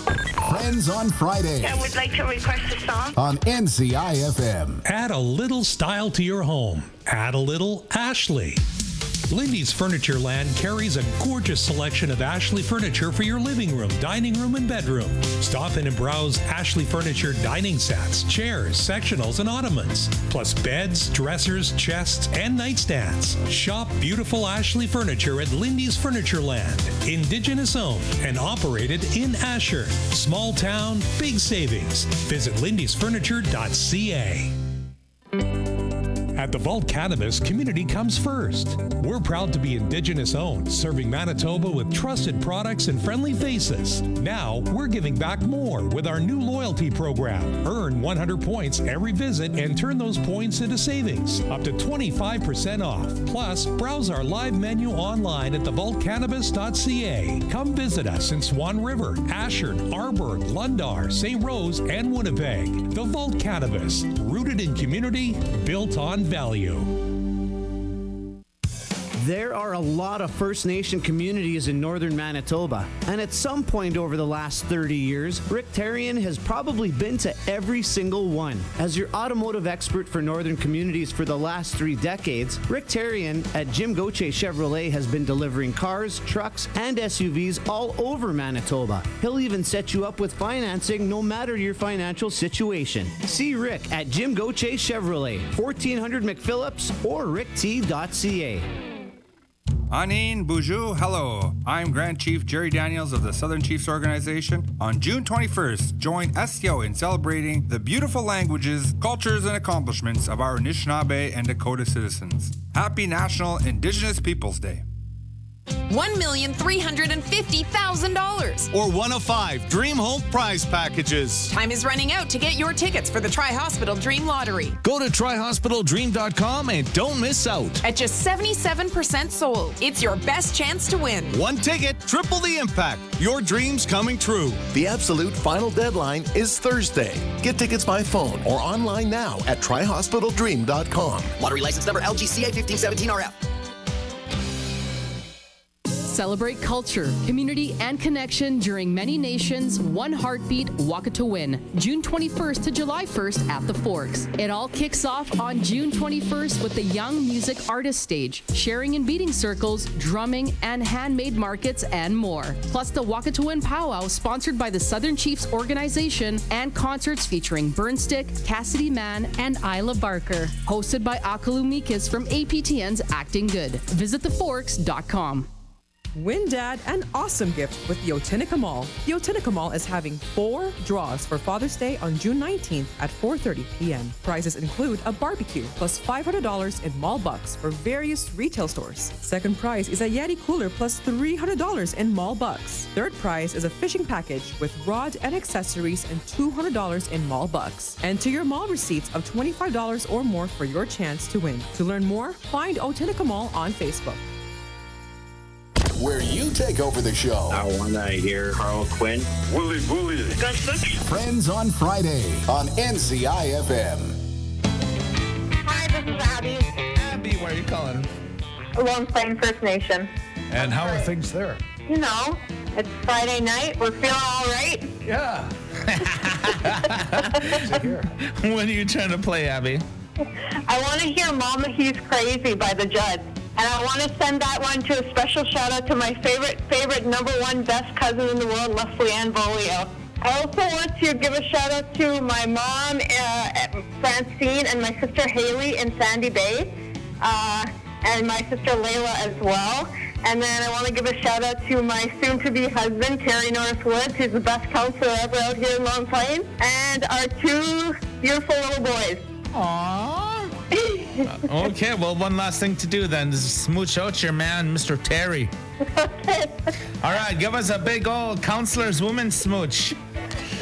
Friends on Friday. I would like to request a song on NCI-FM. Add a little style to your home. Add a little Ashley. Lindy's Furniture Land carries a gorgeous selection of Ashley furniture for your living room, dining room, and bedroom. Stop in and browse Ashley Furniture dining sets, chairs, sectionals, and ottomans, plus beds, dressers, chests, and nightstands. Shop beautiful Ashley furniture at Lindy's Furniture Land. Indigenous owned and operated in Asher. Small town, big savings. Visit lindysfurniture.ca. At the Vault Cannabis, community comes first. We're proud to be Indigenous owned, serving Manitoba with trusted products and friendly faces. Now, we're giving back more with our new loyalty program. Earn 100 points every visit and turn those points into savings, up to 25% off. Plus, browse our live menu online at thevaultcannabis.ca. Come visit us in Swan River, Ashern, Arborg, Lundar, St. Rose, and Winnipeg. The Vault Cannabis, rooted in community, built on value. There are a lot of First Nation communities in northern Manitoba, and at some point over the last 30 years, Rick Tarian has probably been to every single one. As your automotive expert for northern communities for the last 3 decades, Rick Tarian at Jim Gauthier Chevrolet has been delivering cars, trucks, and SUVs all over Manitoba. He'll even set you up with financing no matter your financial situation. See Rick at Jim Gauthier Chevrolet, 1400 McPhillips or rickt.ca. Anin, bonjour, hello. I'm Grand Chief Jerry Daniels of the Southern Chiefs Organization. On June 21st, join STO in celebrating the beautiful languages, cultures, and accomplishments of our Anishinaabe and Dakota citizens. Happy National Indigenous Peoples Day. $1,350,000. Or one of 5 Dream Home prize packages. Time is running out to get your tickets for the Tri-Hospital Dream Lottery. Go to tryhospitaldream.com and don't miss out. At just 77% sold, it's your best chance to win. One ticket, triple the impact. Your dreams coming true. The absolute final deadline is Thursday. Get tickets by phone or online now at tryhospitaldream.com. Lottery license number LGCA 1517RF. Celebrate culture, community, and connection during Many Nations One Heartbeat Walk to Win, June 21st to July 1st at the Forks. It all kicks off on June 21st with the Young Music Artist Stage, sharing and beating circles, drumming, and handmade markets, and more. Plus the Walk to Win powwow sponsored by the Southern Chiefs Organization and concerts featuring Burnstick, Cassidy Mann, and Isla Barker. Hosted by Akalu Mikas from APTN's Acting Good. Visit theforks.com. Win Dad an awesome gift with the Otinica Mall. The Otinica Mall is having 4 draws for Father's Day on June 19th at 4:30 p.m. Prizes include a barbecue plus $500 in mall bucks for various retail stores. Second prize is a Yeti cooler plus $300 in mall bucks. Third prize is a fishing package with rod and accessories and $200 in mall bucks. Enter your mall receipts of $25 or more for your chance to win. To learn more, find Otinica Mall on Facebook. Where you take over the show. I want to hear Carl Quinn. Wooly. Friends on Friday on NCI-FM. Hi, this is Abby. Abby, where are you calling? Lone Plain First Nation. And how are things there? You know, it's Friday night. We're feeling all right. Yeah. What are you trying to play, Abby? I want to hear Mama He's Crazy by the Judds. And I want to send that one to a special shout out to my favorite #1 best cousin in the world, Leslie Ann Bolio. I also want to give a shout out to my mom, Francine, and my sister Haley in Sandy Bay, and my sister Layla as well. And then I want to give a shout out to my soon-to-be husband, Terry Norris Woods, who's the best counselor ever out here in Lone Plain, and our 2 beautiful little boys. Aww. Okay, well, one last thing to do then is smooch out your man, Mr. Terry. Okay. All right, give us a big old counselor's woman smooch.